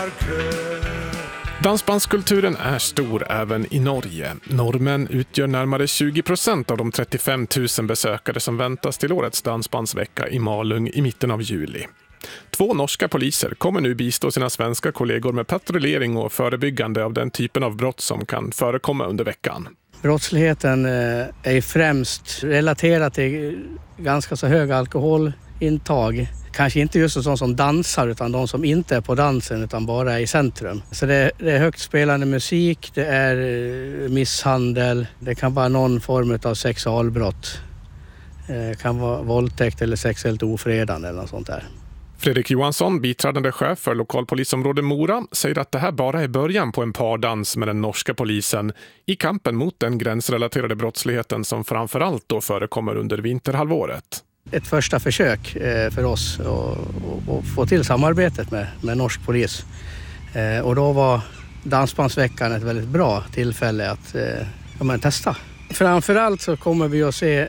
Dansbandskulturen är stor även i Norge. Norrmän utgör närmare 20% av de 35 000 besökare som väntas till årets dansbandsvecka i Malung i mitten av juli. 2 norska poliser kommer nu bistå sina svenska kollegor med patrullering och förebyggande av den typen av brott som kan förekomma under veckan. Brottsligheten är främst relaterad till ganska så hög alkoholintag. Kanske inte just de som dansar utan de som inte är på dansen utan bara är i centrum. Så det är högt spelande musik, det är misshandel, det kan vara någon form av sexualbrott. Det kan vara våldtäkt eller sexuellt ofredande eller något sånt där. Fredrik Johansson, biträdande chef för lokalpolisområde Mora, säger att det här bara är början på en pardans med den norska polisen i kampen mot den gränsrelaterade brottsligheten som framförallt då förekommer under vinterhalvåret. Ett första försök för oss att få till samarbetet med norsk polis. Och då var Dansbandsveckan ett väldigt bra tillfälle att testa. Framförallt så kommer vi att se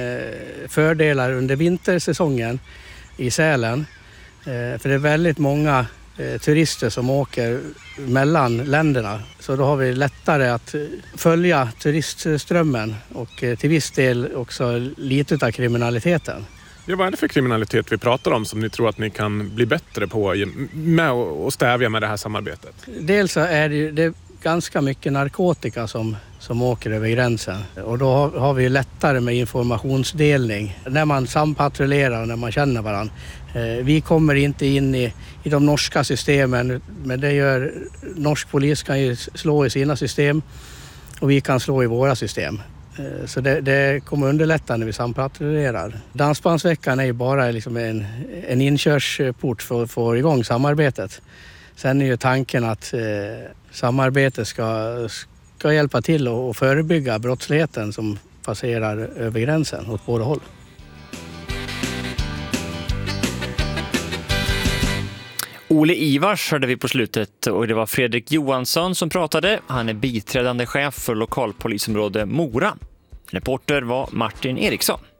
fördelar under vintersäsongen i Sälen. För det är väldigt många turister som åker mellan länderna. Så då har vi lättare att följa turistströmmen och till viss del också lite av kriminaliteten. Ja, vad är det för kriminalitet vi pratar om som ni tror att ni kan bli bättre på med och stävja med det här samarbetet? Dels är det ganska mycket narkotika som åker över gränsen. Och då har vi lättare med informationsdelning när man sampatrullerar och när man känner varandra. Vi kommer inte in i de norska systemen, men det gör norsk polis kan ju slå i sina system och vi kan slå i våra system. Så det kommer underlätta när vi sampatrullerar. Dansbandsveckan är ju bara liksom en inkörsport för att få igång samarbetet. Sen är ju tanken att samarbetet ska hjälpa till att förebygga brottsligheten som passerar över gränsen åt båda håll. Ole Ivars hörde vi på slutet och det var Fredrik Johansson som pratade. Han är biträdande chef för lokalpolisområde Mora. Reporter var Martin Eriksson.